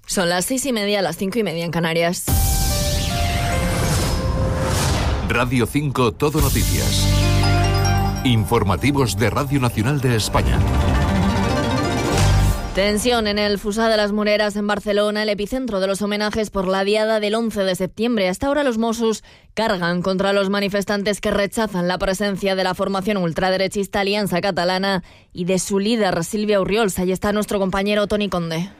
Son las 6:30, las 5:30 en Canarias. Radio 5 Todo Noticias. Informativos de Radio Nacional de España. Tensión en el Fossar de las Moreras en Barcelona, el epicentro de los homenajes por la diada del 11 de septiembre. Hasta ahora los Mossos cargan contra los manifestantes que rechazan la presencia de la formación ultraderechista Alianza Catalana y de su líder Sílvia Orriols. Ahí está nuestro compañero Toni Conde.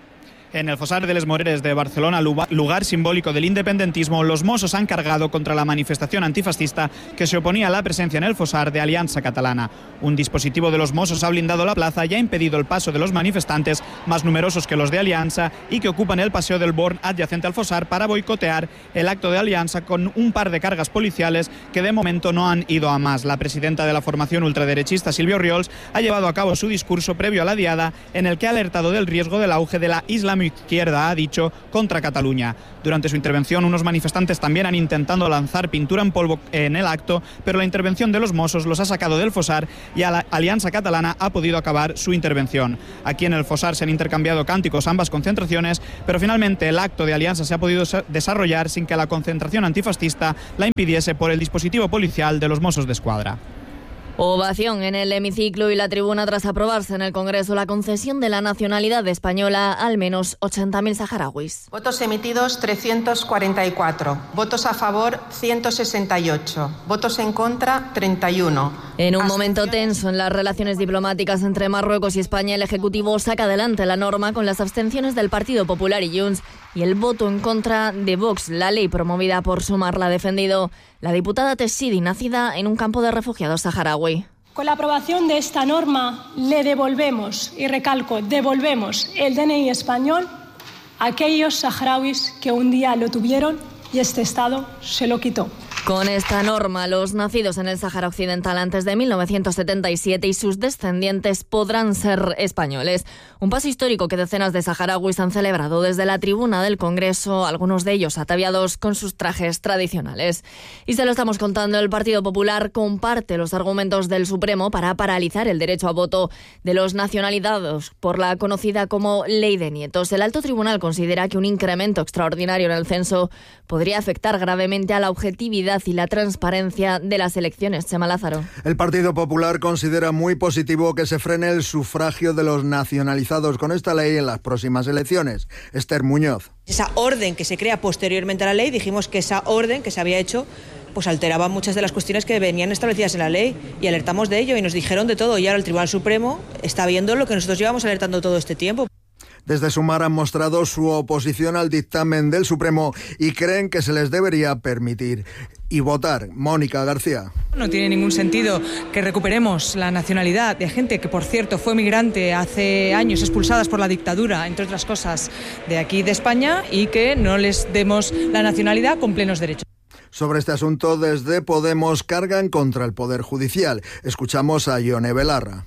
En el Fossar de les Moreres de Barcelona, lugar simbólico del independentismo, los Mossos han cargado contra la manifestación antifascista que se oponía a la presencia en el Fossar de Alianza Catalana. Un dispositivo de los Mossos ha blindado la plaza y ha impedido el paso de los manifestantes, más numerosos que los de Alianza, y que ocupan el paseo del Born adyacente al Fossar para boicotear el acto de Alianza con un par de cargas policiales que de momento no han ido a más. La presidenta de la formación ultraderechista, Sílvia Orriols, ha llevado a cabo su discurso previo a la diada, en el que ha alertado del riesgo del auge de la izquierda, ha dicho, contra Cataluña. Durante su intervención, unos manifestantes también han intentado lanzar pintura en polvo en el acto, pero la intervención de los Mossos los ha sacado del Fossar y a la Alianza Catalana ha podido acabar su intervención. Aquí en el Fossar se han intercambiado cánticos ambas concentraciones, pero finalmente el acto de Alianza se ha podido desarrollar sin que la concentración antifascista la impidiese por el dispositivo policial de los Mossos d'Esquadra. Ovación en el hemiciclo y la tribuna tras aprobarse en el Congreso la concesión de la nacionalidad española a al menos 80.000 saharauis. Votos emitidos 344, votos a favor 168, votos en contra 31. En un momento tenso en las relaciones diplomáticas entre Marruecos y España, el Ejecutivo saca adelante la norma con las abstenciones del Partido Popular y Junts y el voto en contra de Vox. La ley promovida por Sumar la ha defendido la diputada Tessidi, nacida en un campo de refugiados saharaui. Con la aprobación de esta norma le devolvemos, y recalco, devolvemos el DNI español a aquellos saharauis que un día lo tuvieron y este Estado se lo quitó. Con esta norma, los nacidos en el Sáhara Occidental antes de 1977 y sus descendientes podrán ser españoles. Un paso histórico que decenas de saharauis han celebrado desde la tribuna del Congreso, algunos de ellos ataviados con sus trajes tradicionales. Y se lo estamos contando, el Partido Popular comparte los argumentos del Supremo para paralizar el derecho a voto de los nacionalizados por la conocida como Ley de Nietos. El Alto Tribunal considera que un incremento extraordinario en el censo podría afectar gravemente a la objetividad y la transparencia de las elecciones. Chema Lázaro. El Partido Popular considera muy positivo que se frene el sufragio de los nacionalizados con esta ley en las próximas elecciones. Esther Muñoz. Esa orden que se crea posteriormente a la ley, dijimos que esa orden que se había hecho pues alteraba muchas de las cuestiones que venían establecidas en la ley y alertamos de ello y nos dijeron de todo y ahora el Tribunal Supremo está viendo lo que nosotros llevamos alertando todo este tiempo. Desde Sumar han mostrado su oposición al dictamen del Supremo y creen que se les debería permitir y votar. Mónica García. No tiene ningún sentido que recuperemos la nacionalidad de gente que, por cierto, fue migrante hace años, expulsadas por la dictadura, entre otras cosas, de aquí de España, y que no les demos la nacionalidad con plenos derechos. Sobre este asunto, desde Podemos cargan contra el Poder Judicial. Escuchamos a Ione Belarra.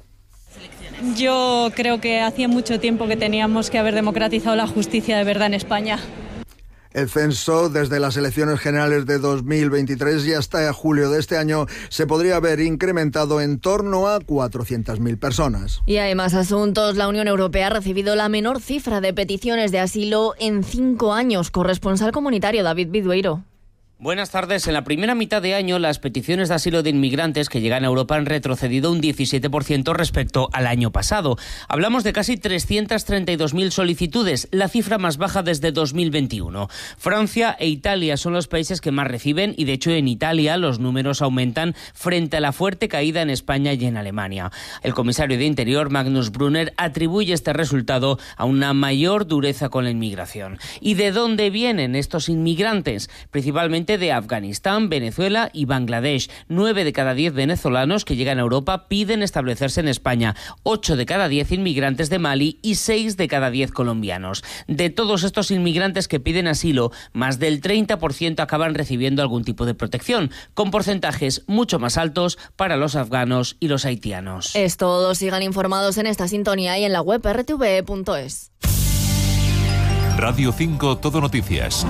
Yo creo que hacía mucho tiempo que teníamos que haber democratizado la justicia de verdad en España. El censo desde las elecciones generales de 2023 y hasta julio de este año se podría haber incrementado en torno a 400.000 personas. Y hay más asuntos. La Unión Europea ha recibido la menor cifra de peticiones de asilo en 5 años. Corresponsal comunitario David Bidueiro. Buenas tardes. En la primera mitad de año, las peticiones de asilo de inmigrantes que llegan a Europa han retrocedido un 17% respecto al año pasado. Hablamos de casi 332.000 solicitudes, la cifra más baja desde 2021. Francia e Italia son los países que más reciben y, de hecho, en Italia los números aumentan frente a la fuerte caída en España y en Alemania. El comisario de Interior, Magnus Brunner, atribuye este resultado a una mayor dureza con la inmigración. ¿Y de dónde vienen estos inmigrantes? Principalmente de Afganistán, Venezuela y Bangladesh. 9 de cada 10 venezolanos que llegan a Europa piden establecerse en España, 8 de cada 10 inmigrantes de Mali y 6 de cada 10 colombianos. De todos estos inmigrantes que piden asilo, más del 30% acaban recibiendo algún tipo de protección, con porcentajes mucho más altos para los afganos y los haitianos. Es todo. Sigan informados en esta sintonía y en la web rtve.es. Radio 5 Todo Noticias.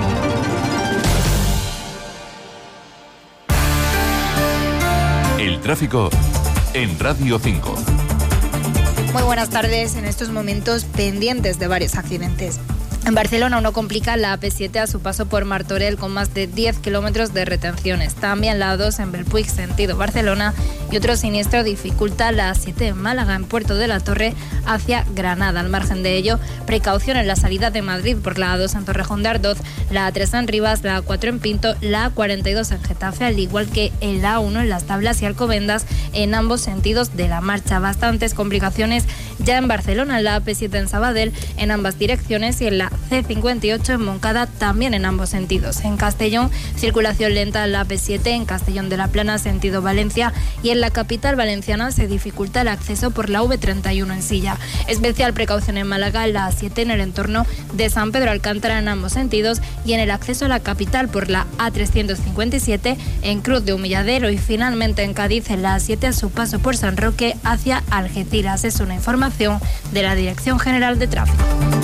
El tráfico en Radio 5. Muy buenas tardes. En estos momentos pendientes de varios accidentes. En Barcelona no complica la AP7 a su paso por Martorell con más de 10 kilómetros de retenciones. También la A2 en Belpuig, sentido Barcelona, y otro siniestro dificulta la A7 en Málaga, en Puerto de la Torre, hacia Granada. Al margen de ello, precaución en la salida de Madrid por la A2 en Torrejón de Ardoz, la A3 en Rivas, la A4 en Pinto, la A42 en Getafe, al igual que el A1 en Las Tablas y Alcobendas, en ambos sentidos de la marcha. Bastantes complicaciones ya en Barcelona, en la AP7 en Sabadell, en ambas direcciones, y en la C58 en Moncada, también en ambos sentidos. En Castellón, circulación lenta en la AP7 en Castellón de la Plana, sentido Valencia, y en la capital valenciana se dificulta el acceso por la V31 en Silla. Especial precaución en Málaga, en la A7 en el entorno de San Pedro Alcántara en ambos sentidos, y en el acceso a la capital por la A357 en Cruz de Humilladero, y finalmente en Cádiz, en la A7 a su paso por San Roque hacia Algeciras. Es una información de la Dirección General de Tráfico.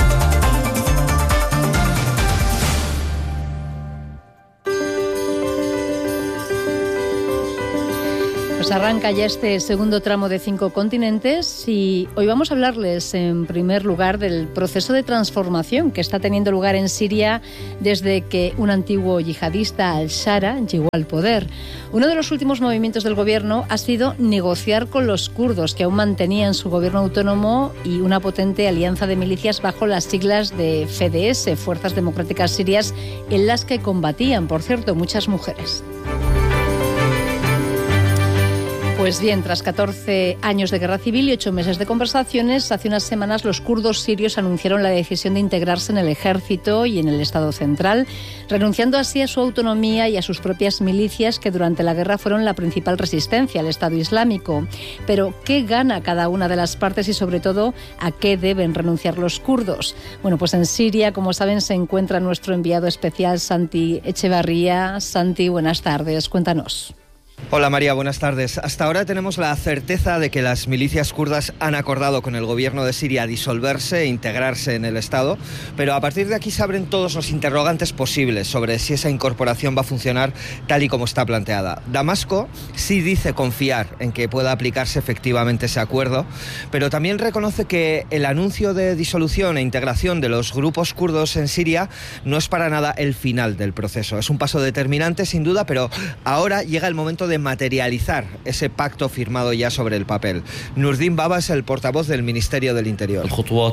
Pues arranca ya este segundo tramo de 5 continentes y hoy vamos a hablarles en primer lugar del proceso de transformación que está teniendo lugar en Siria desde que un antiguo yihadista, al-Shara, llegó al poder. Uno de los últimos movimientos del gobierno ha sido negociar con los kurdos, que aún mantenían su gobierno autónomo y una potente alianza de milicias bajo las siglas de FDS, Fuerzas Democráticas Sirias, en las que combatían, por cierto, muchas mujeres. Pues bien, tras 14 años de guerra civil y 8 meses de conversaciones, hace unas semanas los kurdos sirios anunciaron la decisión de integrarse en el ejército y en el Estado central, renunciando así a su autonomía y a sus propias milicias que durante la guerra fueron la principal resistencia al Estado Islámico. Pero, ¿qué gana cada una de las partes y, sobre todo, a qué deben renunciar los kurdos? Bueno, pues en Siria, como saben, se encuentra nuestro enviado especial, Santi Echevarría. Santi, buenas tardes, cuéntanos. Hola María, buenas tardes. Hasta ahora tenemos la certeza de que las milicias kurdas han acordado con el gobierno de Siria disolverse e integrarse en el Estado, pero a partir de aquí se abren todos los interrogantes posibles sobre si esa incorporación va a funcionar tal y como está planteada. Damasco sí dice confiar en que pueda aplicarse efectivamente ese acuerdo, pero también reconoce que el anuncio de disolución e integración de los grupos kurdos en Siria no es para nada el final del proceso. Es un paso determinante sin duda, pero ahora llega el momento de materializar ese pacto firmado ya sobre el papel. Nurdin Baba es el portavoz del Ministerio del Interior.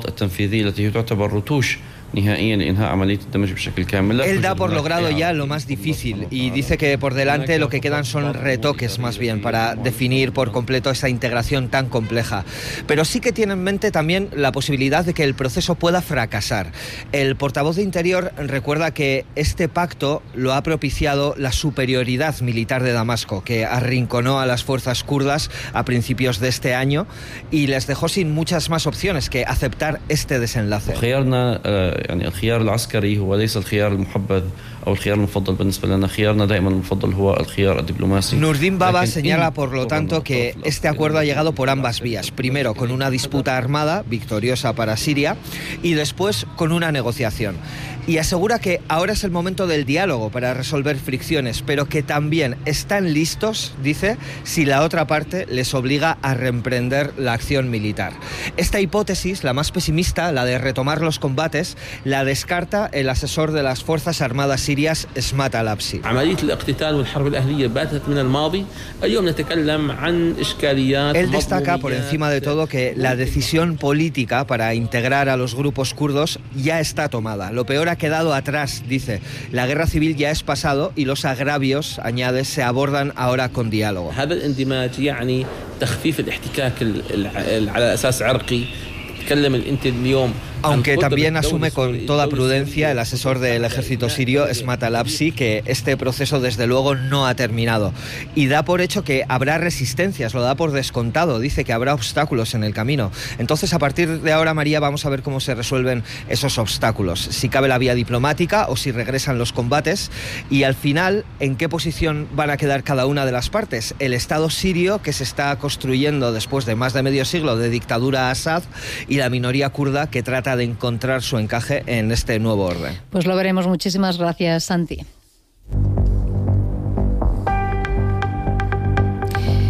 Él da por logrado ya lo más difícil y dice que por delante lo que quedan son retoques más bien para definir por completo esa integración tan compleja. Pero sí que tiene en mente también la posibilidad de que el proceso pueda fracasar. El portavoz de Interior recuerda que este pacto lo ha propiciado la superioridad militar de Damasco, que arrinconó a las fuerzas kurdas a principios de este año y les dejó sin muchas más opciones que aceptar este desenlace. يعني الخيار العسكري هو ليس الخيار المحبذ أو الخيار المفضل بالنسبة لنا خيارنا دائما المفضل هو الخيار الدبلوماسي. Nurdin Baba señala por lo tanto que este acuerdo ha llegado por ambas vías, primero con una disputa armada victoriosa para Siria y después con una negociación. Y asegura que ahora es el momento del diálogo para resolver fricciones, pero que también están listos, dice, si la otra parte les obliga a reemprender la acción militar. Esta hipótesis, la más pesimista, la de retomar los combates, la descarta el asesor de las Fuerzas Armadas sirias, Esmat al-Absi. Él destaca por encima de todo que la decisión política para integrar a los grupos kurdos ya está tomada. Lo peor ha quedado atrás, dice. La guerra civil ya es pasado y los agravios, añade, se abordan ahora con diálogo. Aunque también asume con toda prudencia el asesor del ejército sirio, Esmat al-Absi, que este proceso desde luego no ha terminado. Y da por hecho que habrá resistencias, lo da por descontado, dice que habrá obstáculos en el camino. Entonces, a partir de ahora, María, vamos a ver cómo se resuelven esos obstáculos. Si cabe la vía diplomática o si regresan los combates. Y al final, ¿en qué posición van a quedar cada una de las partes? El Estado sirio, que se está construyendo después de más de medio siglo de dictadura Assad, y la minoría kurda, que trata de encontrar su encaje en este nuevo orden. Pues lo veremos. Muchísimas gracias, Santi.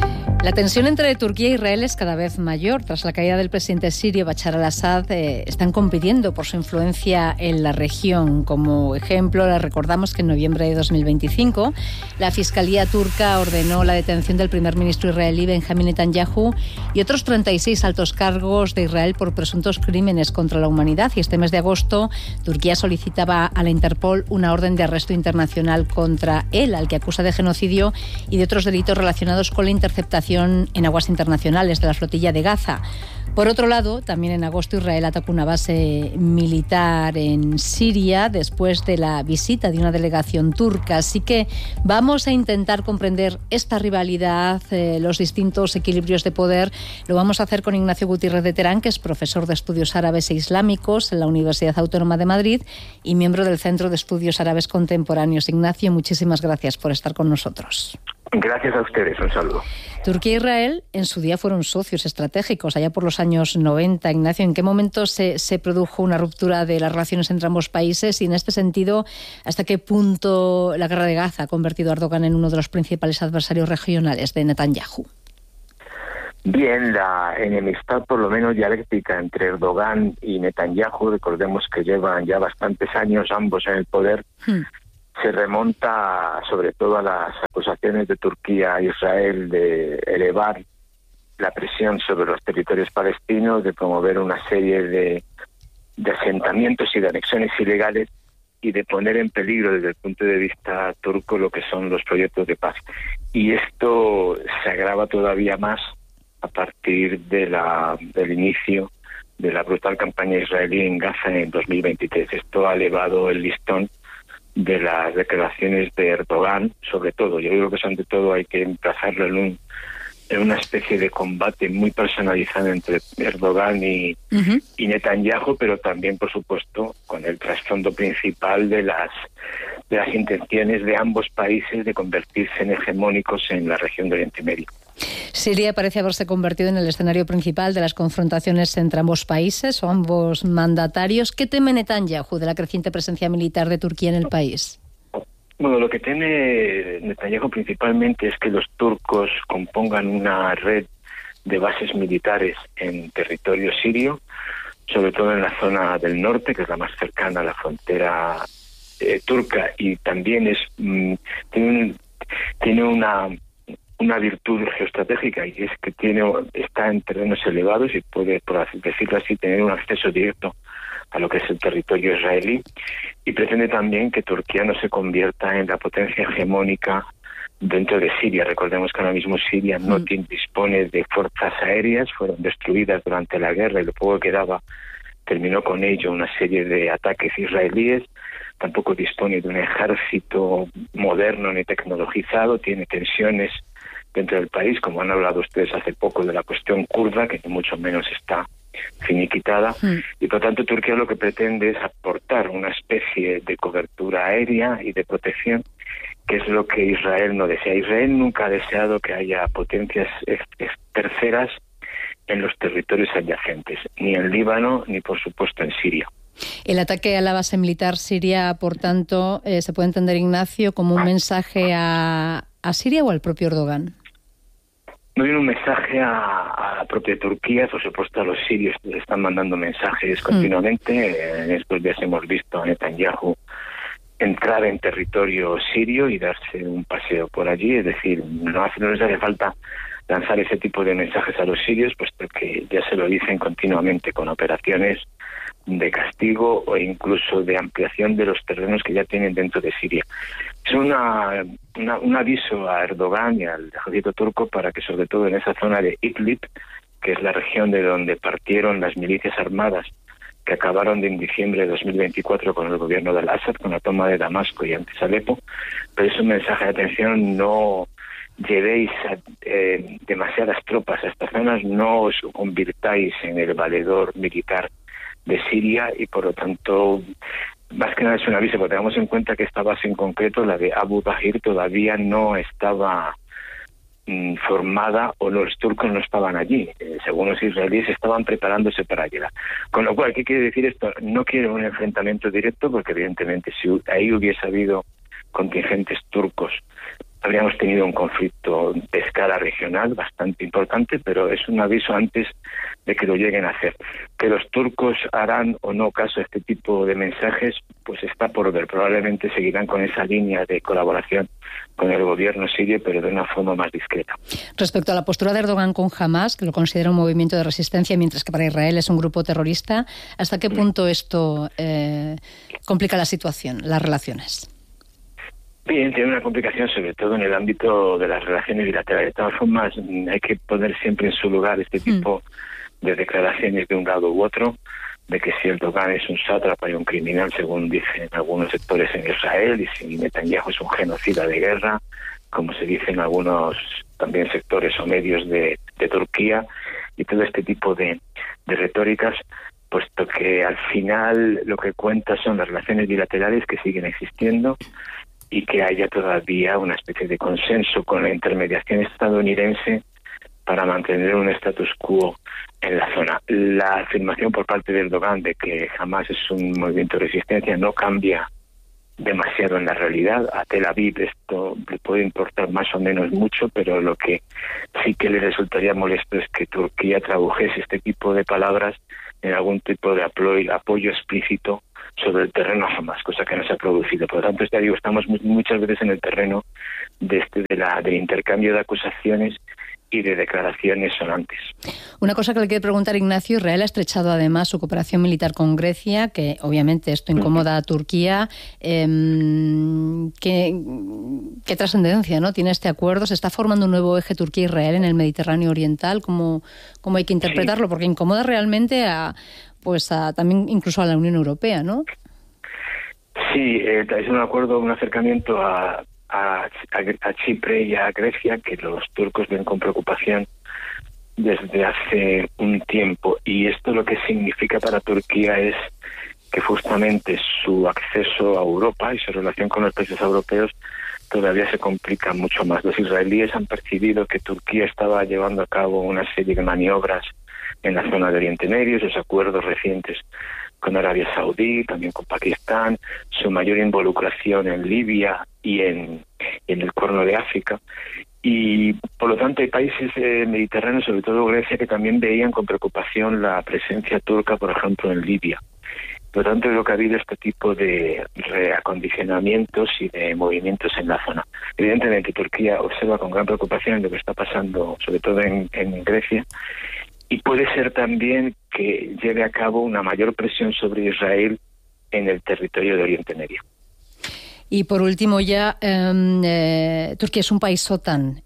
La tensión entre Turquía e Israel es cada vez mayor. Tras la caída del presidente sirio Bashar al-Assad, están compitiendo por su influencia en la región. Como ejemplo, les recordamos que en noviembre de 2025 la Fiscalía turca ordenó la detención del primer ministro israelí Benjamin Netanyahu y otros 36 altos cargos de Israel por presuntos crímenes contra la humanidad. Y este mes de agosto, Turquía solicitaba a la Interpol una orden de arresto internacional contra él, al que acusa de genocidio y de otros delitos relacionados con la interceptación en aguas internacionales de la flotilla de Gaza. Por otro lado, también en agosto Israel atacó una base militar en Siria después de la visita de una delegación turca. Así que vamos a intentar comprender esta rivalidad, los distintos equilibrios de poder. Lo vamos a hacer con Ignacio Gutiérrez de Terán, que es profesor de Estudios Árabes e Islámicos en la Universidad Autónoma de Madrid y miembro del Centro de Estudios Árabes Contemporáneos. Ignacio, muchísimas gracias por estar con nosotros. Gracias a ustedes, un saludo. Turquía e Israel en su día fueron socios estratégicos, allá por los años 90. Ignacio, ¿en qué momento se produjo una ruptura de las relaciones entre ambos países? Y en este sentido, ¿hasta qué punto la guerra de Gaza ha convertido a Erdogan en uno de los principales adversarios regionales de Netanyahu? Bien, la enemistad por lo menos dialéctica entre Erdogan y Netanyahu, recordemos que llevan ya bastantes años ambos en el poder, se remonta sobre todo a las acusaciones de Turquía e Israel de elevar la presión sobre los territorios palestinos, de promover una serie de asentamientos y de anexiones ilegales y de poner en peligro desde el punto de vista turco lo que son los proyectos de paz. Y esto se agrava todavía más a partir del inicio de la brutal campaña israelí en Gaza en 2023. Esto ha elevado el listón de las declaraciones de Erdogan, sobre todo. Yo creo que sobre todo hay que emplazarlo en una especie de combate muy personalizado entre Erdogan y Netanyahu, pero también, por supuesto, con el trasfondo principal de las intenciones de ambos países de convertirse en hegemónicos en la región de Oriente Medio. Siria parece haberse convertido en el escenario principal de las confrontaciones entre ambos países o ambos mandatarios. ¿Qué teme Netanyahu de la creciente presencia militar de Turquía en el país? Bueno, lo que teme Netanyahu principalmente es que los turcos compongan una red de bases militares en territorio sirio, sobre todo en la zona del norte, que es la más cercana a la frontera turca, y también tiene una virtud geoestratégica, y es que está en terrenos elevados y puede, por así decirlo así, tener un acceso directo a lo que es el territorio israelí, y pretende también que Turquía no se convierta en la potencia hegemónica dentro de Siria. Recordemos que ahora mismo Siria no dispone de fuerzas aéreas, fueron destruidas durante la guerra y lo poco que quedaba terminó con ello una serie de ataques israelíes. Tampoco dispone de un ejército moderno ni tecnologizado, tiene tensiones dentro del país, como han hablado ustedes hace poco de la cuestión kurda, que ni mucho menos está finiquitada, y por tanto Turquía lo que pretende es aportar una especie de cobertura aérea y de protección, que es lo que Israel no desea. Israel nunca ha deseado que haya potencias terceras en los territorios adyacentes, ni en Líbano, ni por supuesto en Siria. El ataque a la base militar siria, por tanto, ¿se puede entender, Ignacio, como un mensaje a Siria o al propio Erdogan? No viene un mensaje a la propia Turquía, por supuesto a los sirios les están mandando mensajes continuamente. En estos días hemos visto a Netanyahu entrar en territorio sirio y darse un paseo por allí, es decir, no les hace falta lanzar ese tipo de mensajes a los sirios, puesto que ya se lo dicen continuamente con operaciones de castigo o incluso de ampliación de los terrenos que ya tienen dentro de Siria. Es un aviso a Erdogan y al ejército turco para que, sobre todo en esa zona de Idlib, que es la región de donde partieron las milicias armadas que acabaron en diciembre de 2024 con el gobierno de Al-Assad, con la toma de Damasco y antes Alepo, pero es un mensaje de atención: no llevéis demasiadas tropas a estas zonas, no os convirtáis en el valedor militar de Siria, y por lo tanto, más que nada es un aviso, porque tengamos en cuenta que esta base en concreto, la de Abu Bahir, todavía no estaba formada, o los turcos no estaban allí. Según los israelíes, estaban preparándose para llegar. Con lo cual, ¿qué quiere decir esto? No quiere un enfrentamiento directo, porque evidentemente si ahí hubiese habido contingentes turcos habríamos tenido un conflicto de escala regional bastante importante, pero es un aviso antes de que lo lleguen a hacer. Que los turcos harán o no caso a este tipo de mensajes, pues está por ver. Probablemente seguirán con esa línea de colaboración con el gobierno sirio, pero de una forma más discreta. Respecto a la postura de Erdogan con Hamás, que lo considera un movimiento de resistencia, mientras que para Israel es un grupo terrorista, ¿hasta qué punto esto complica la situación, las relaciones? Bien, tiene una complicación sobre todo en el ámbito de las relaciones bilaterales. De todas formas, hay que poner siempre en su lugar este tipo de declaraciones de un lado u otro, de que si Erdogan es un sátrapa y un criminal, según dicen algunos sectores en Israel, y si Netanyahu es un genocida de guerra, como se dice en algunos también sectores o medios de Turquía, y todo este tipo de retóricas, puesto que al final lo que cuenta son las relaciones bilaterales que siguen existiendo, y que haya todavía una especie de consenso con la intermediación estadounidense para mantener un status quo en la zona. La afirmación por parte de Erdogan de que Hamás es un movimiento de resistencia no cambia demasiado en la realidad. A Tel Aviv esto le puede importar más o menos mucho, pero lo que sí que le resultaría molesto es que Turquía tradujese este tipo de palabras en algún tipo de apoyo explícito sobre el terreno a Hamás, cosa que no se ha producido. Por lo tanto, ya digo, estamos muchas veces en el terreno del intercambio de acusaciones y de declaraciones sonantes. Una cosa que le quiero preguntar, Ignacio, Israel ha estrechado además su cooperación militar con Grecia, que obviamente esto incomoda a Turquía. ¿Qué trascendencia, ¿no?, tiene este acuerdo? ¿Se está formando un nuevo eje Turquía-Israel en el Mediterráneo Oriental? ¿Cómo hay que interpretarlo? Porque incomoda realmente también incluso a la Unión Europea, ¿no? Sí, es un acuerdo, un acercamiento a Chipre y a Grecia, que los turcos ven con preocupación desde hace un tiempo, y esto lo que significa para Turquía es que justamente su acceso a Europa y su relación con los países europeos todavía se complica mucho más. Los israelíes han percibido que Turquía estaba llevando a cabo una serie de maniobras en la zona de Oriente Medio, sus acuerdos recientes con Arabia Saudí, también con Pakistán, su mayor involucración en Libia y en el Cuerno de África. Y por lo tanto hay países mediterráneos, sobre todo Grecia, que también veían con preocupación la presencia turca, por ejemplo, en Libia. Por lo tanto, creo que ha habido este tipo de reacondicionamientos y de movimientos en la zona. Evidentemente, Turquía observa con gran preocupación lo que está pasando, sobre todo en Grecia, y puede ser también que lleve a cabo una mayor presión sobre Israel en el territorio de Oriente Medio. Y por último ya, Turquía es un país OTAN.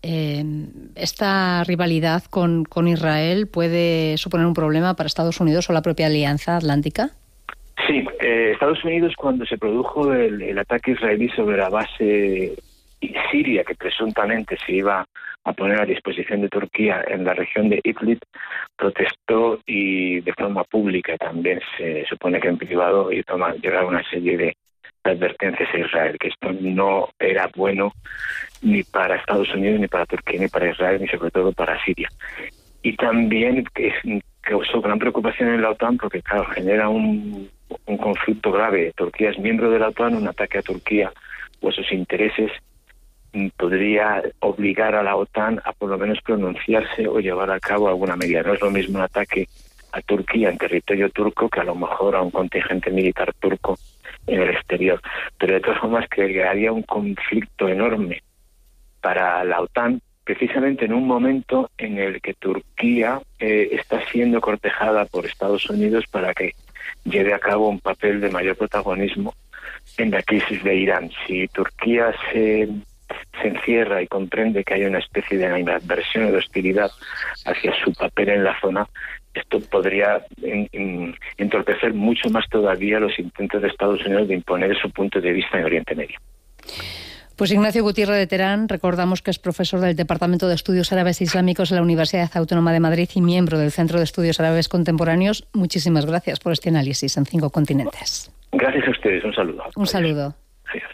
¿Esta rivalidad con Israel puede suponer un problema para Estados Unidos o la propia Alianza Atlántica? Sí, Estados Unidos, cuando se produjo el ataque israelí sobre la base siria, que presuntamente se iba a poner a disposición de Turquía en la región de Idlib, protestó, y de forma pública también se supone que en privado, y llegaron una serie de advertencias a Israel, que esto no era bueno ni para Estados Unidos, ni para Turquía, ni para Israel, ni sobre todo para Siria. Y también causó gran preocupación en la OTAN, porque claro, genera un conflicto grave. Turquía es miembro de la OTAN, un ataque a Turquía o a sus intereses podría obligar a la OTAN a por lo menos pronunciarse o llevar a cabo alguna medida. No es lo mismo un ataque a Turquía en territorio turco que a lo mejor a un contingente militar turco en el exterior. Pero de todas formas crearía un conflicto enorme para la OTAN, precisamente en un momento en el que Turquía está siendo cortejada por Estados Unidos para que lleve a cabo un papel de mayor protagonismo en la crisis de Irán. Si Turquía se encierra y comprende que hay una especie de inadversión o de hostilidad hacia su papel en la zona, esto podría entorpecer mucho más todavía los intentos de Estados Unidos de imponer su punto de vista en Oriente Medio. Pues Ignacio Gutiérrez de Terán, recordamos que es profesor del Departamento de Estudios Árabes e Islámicos de la Universidad Autónoma de Madrid y miembro del Centro de Estudios Árabes Contemporáneos. Muchísimas gracias por este análisis en 5 continentes. Gracias a ustedes, un saludo. Un saludo. Adiós.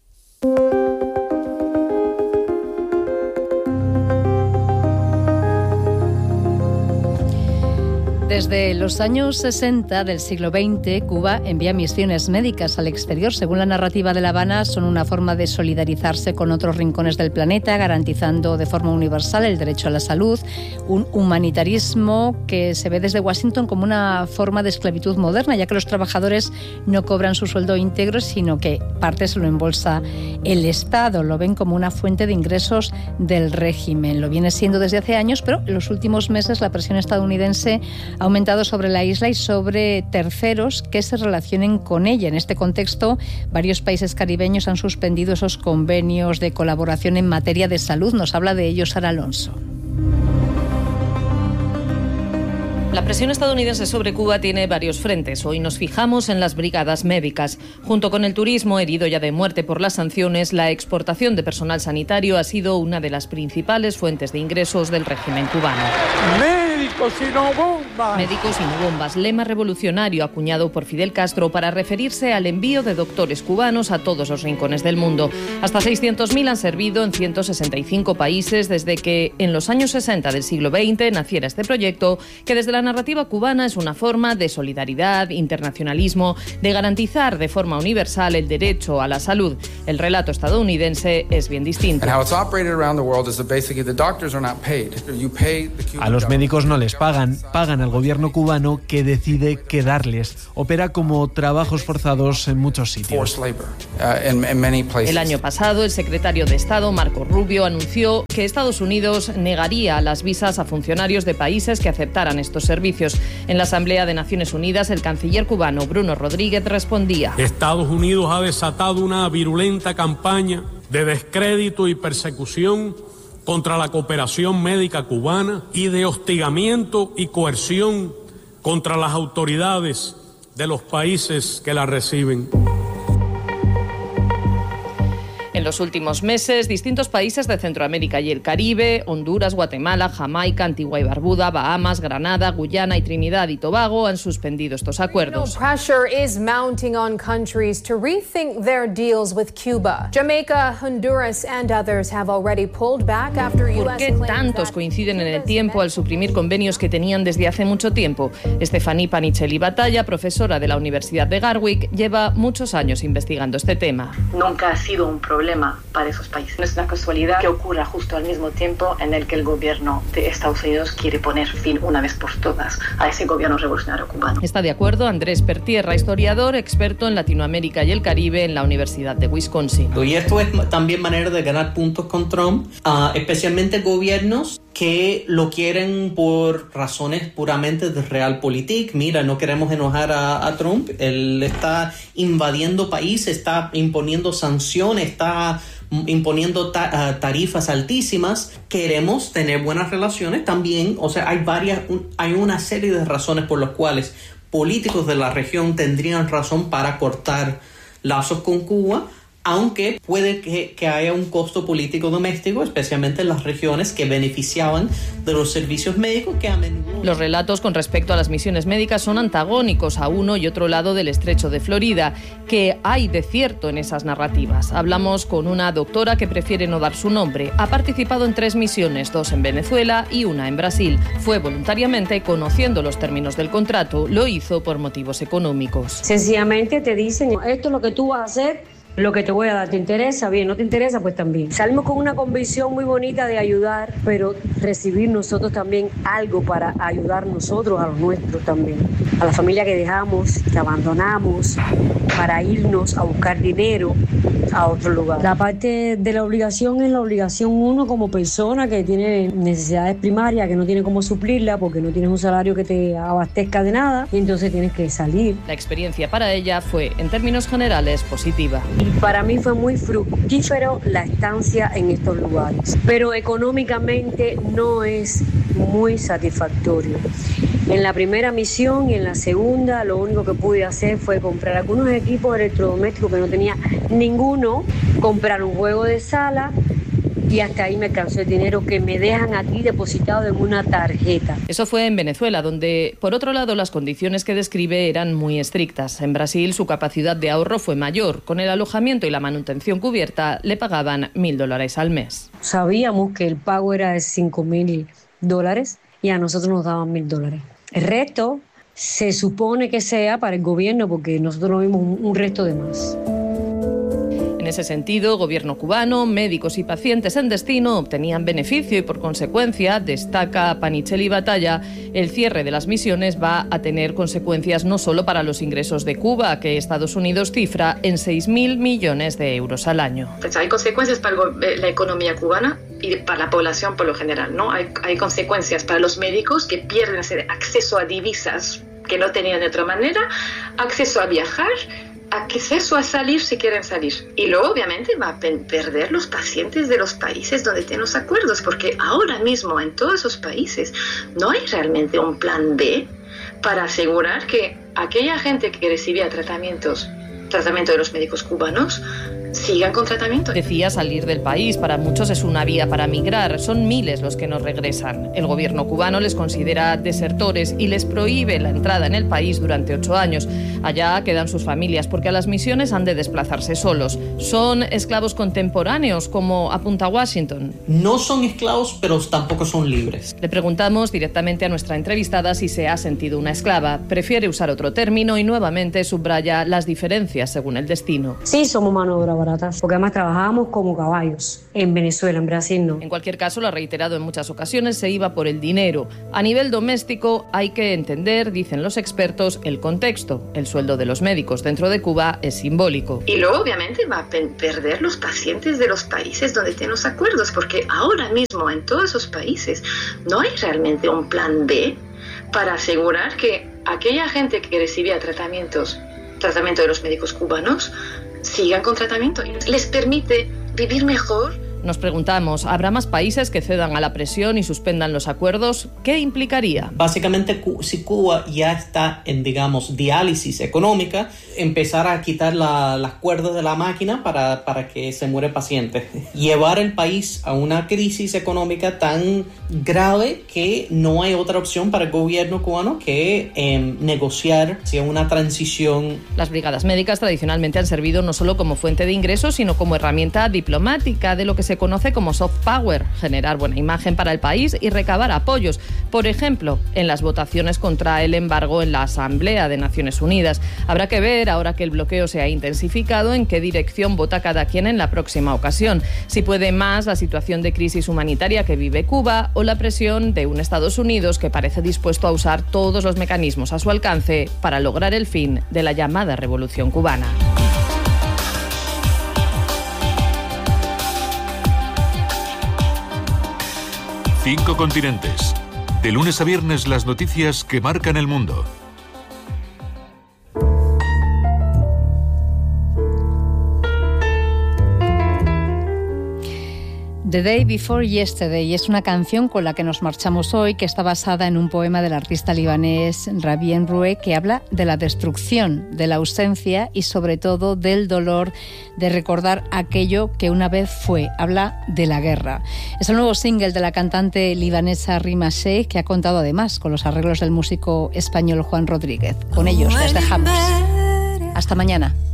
Desde los años 60 del siglo XX, Cuba envía misiones médicas al exterior. Según la narrativa de La Habana, son una forma de solidarizarse con otros rincones del planeta, garantizando de forma universal el derecho a la salud, un humanitarismo que se ve desde Washington como una forma de esclavitud moderna, ya que los trabajadores no cobran su sueldo íntegro, sino que parte se lo embolsa el Estado. Lo ven como una fuente de ingresos del régimen. Lo viene siendo desde hace años, pero en los últimos meses la presión estadounidense ha aumentado sobre la isla y sobre terceros que se relacionen con ella. En este contexto, varios países caribeños han suspendido esos convenios de colaboración en materia de salud. Nos habla de ello Sara Alonso. La presión estadounidense sobre Cuba tiene varios frentes. Hoy nos fijamos en las brigadas médicas. Junto con el turismo, herido ya de muerte por las sanciones, la exportación de personal sanitario ha sido una de las principales fuentes de ingresos del régimen cubano. ¡Médicos y no bombas! Médicos y no bombas, lema revolucionario acuñado por Fidel Castro para referirse al envío de doctores cubanos a todos los rincones del mundo. Hasta 600.000 han servido en 165 países desde que en los años 60 del siglo XX naciera este proyecto, que desde la narrativa cubana es una forma de solidaridad, internacionalismo, de garantizar de forma universal el derecho a la salud. El relato estadounidense es bien distinto. A los médicos no les pagan al gobierno cubano, que decide qué darles. Opera como trabajos forzados en muchos sitios. El año pasado, el secretario de Estado, Marco Rubio, anunció que Estados Unidos negaría las visas a funcionarios de países que aceptaran estos servicios. En la Asamblea de Naciones Unidas, el canciller cubano Bruno Rodríguez respondía: Estados Unidos ha desatado una virulenta campaña de descrédito y persecución contra la cooperación médica cubana y de hostigamiento y coerción contra las autoridades de los países que la reciben. En los últimos meses, distintos países de Centroamérica y el Caribe, Honduras, Guatemala, Jamaica, Antigua y Barbuda, Bahamas, Granada, Guyana y Trinidad y Tobago han suspendido estos acuerdos. Pressure is mounting on countries to rethink their deals with Cuba. Jamaica, Honduras and others have already pulled back after US. ¿Por qué tantos coinciden en el tiempo al suprimir convenios que tenían desde hace mucho tiempo? Estefaní Panichelli Batalla, profesora de la Universidad de Garwick, lleva muchos años investigando este tema. Nunca ha sido un problema para esos países. No es una casualidad que ocurra justo al mismo tiempo en el que el gobierno de Estados Unidos quiere poner fin una vez por todas a ese gobierno revolucionario cubano. Está de acuerdo Andrés Pertierra, historiador, experto en Latinoamérica y el Caribe en la Universidad de Wisconsin. Y esto es también manera de ganar puntos con Trump, especialmente gobiernos que lo quieren por razones puramente de realpolitik. Mira, no queremos enojar a Trump, él está invadiendo países, está imponiendo sanciones, está imponiendo tarifas altísimas. Queremos tener buenas relaciones también. O sea, hay una serie de razones por las cuales políticos de la región tendrían razón para cortar lazos con Cuba, aunque puede que haya un costo político doméstico, especialmente en las regiones que beneficiaban de los servicios médicos que a menudo... Los relatos con respecto a las misiones médicas son antagónicos a uno y otro lado del estrecho de Florida. ¿Qué hay de cierto en esas narrativas? Hablamos con una doctora que prefiere no dar su nombre. Ha participado en 3 misiones, 2 en Venezuela y 1 en Brasil. Fue voluntariamente, conociendo los términos del contrato, lo hizo por motivos económicos. Sencillamente te dicen, esto es lo que tú vas a hacer, lo que te voy a dar, ¿te interesa? Bien, ¿no te interesa? Pues también. Salimos con una convicción muy bonita de ayudar, pero recibir nosotros también algo para ayudar nosotros a los nuestros también. A la familia que dejamos, que abandonamos, para irnos a buscar dinero a otro lugar. La parte de la obligación es la obligación uno como persona que tiene necesidades primarias, que no tiene cómo suplirla porque no tienes un salario que te abastezca de nada y entonces tienes que salir. La experiencia para ella fue, en términos generales, positiva. Y para mí fue muy fructífero la estancia en estos lugares, pero económicamente no es muy satisfactorio. En la primera misión y en la segunda lo único que pude hacer fue comprar algunos equipos electrodomésticos que no tenía ninguno, comprar un juego de sala y hasta ahí me alcanzó el dinero que me dejan aquí depositado en una tarjeta. Eso fue en Venezuela, donde, por otro lado, las condiciones que describe eran muy estrictas. En Brasil, su capacidad de ahorro fue mayor. Con el alojamiento y la manutención cubierta, le pagaban $1.000 al mes. Sabíamos que el pago era de $5.000 y a nosotros nos daban $1.000. El resto se supone que sea para el gobierno, porque nosotros no vimos un resto de más. En ese sentido, gobierno cubano, médicos y pacientes en destino obtenían beneficio y, por consecuencia, destaca Panichelli Batalla, el cierre de las misiones va a tener consecuencias no solo para los ingresos de Cuba, que Estados Unidos cifra en 6.000 millones de euros al año. Pues hay consecuencias para la economía cubana y para la población por lo general, ¿no? Hay consecuencias para los médicos que pierden acceso a divisas que no tenían de otra manera, acceso a viajar, acceso a salir si quieren salir. Y luego obviamente va a perder los pacientes de los países donde tienen los acuerdos, porque ahora mismo en todos esos países no hay realmente un plan B para asegurar que aquella gente que recibía tratamiento de los médicos cubanos sigan con tratamiento. Decía, salir del país para muchos es una vía para migrar. Son miles los que no regresan. El gobierno cubano les considera desertores y les prohíbe la entrada en el país durante 8 años. Allá quedan sus familias porque a las misiones han de desplazarse solos. Son esclavos contemporáneos, como apunta Washington. No son esclavos, pero tampoco son libres. Le preguntamos directamente a nuestra entrevistada si se ha sentido una esclava. Prefiere usar otro término y nuevamente subraya las diferencias según el destino. Sí, somos mano de obra baratas, porque además trabajábamos como caballos. En Venezuela, en Brasil no. En cualquier caso, lo ha reiterado en muchas ocasiones, se iba por el dinero. A nivel doméstico hay que entender, dicen los expertos, el contexto. El sueldo de los médicos dentro de Cuba es simbólico. Y luego obviamente va a perder los pacientes de los países donde tienen los acuerdos, porque ahora mismo en todos esos países no hay realmente un plan B para asegurar que aquella gente que recibía tratamiento de los médicos cubanos sigan con tratamiento. Les permite vivir mejor. Nos preguntamos, ¿habrá más países que cedan a la presión y suspendan los acuerdos? ¿Qué implicaría? Básicamente, si Cuba ya está en, digamos, diálisis económica, empezar a quitar las cuerdas de la máquina para que se muere el paciente. Llevar el país a una crisis económica tan grave que no hay otra opción para el gobierno cubano que negociar hacia una transición. Las brigadas médicas tradicionalmente han servido no solo como fuente de ingresos, sino como herramienta diplomática de lo que se conoce como soft power, generar buena imagen para el país y recabar apoyos. Por ejemplo, en las votaciones contra el embargo en la Asamblea de Naciones Unidas. Habrá que ver, ahora que el bloqueo se ha intensificado, en qué dirección vota cada quien en la próxima ocasión. Si puede más la situación de crisis humanitaria que vive Cuba o la presión de un Estados Unidos que parece dispuesto a usar todos los mecanismos a su alcance para lograr el fin de la llamada Revolución Cubana. Cinco continentes. De lunes a viernes, las noticias que marcan el mundo. The Day Before Yesterday es una canción con la que nos marchamos hoy, que está basada en un poema del artista libanés Rabien Roué, que habla de la destrucción, de la ausencia y sobre todo del dolor de recordar aquello que una vez fue. Habla de la guerra. Es el nuevo single de la cantante libanesa Rima Sheikh, que ha contado además con los arreglos del músico español Juan Rodríguez. Con ellos les dejamos. Hasta mañana.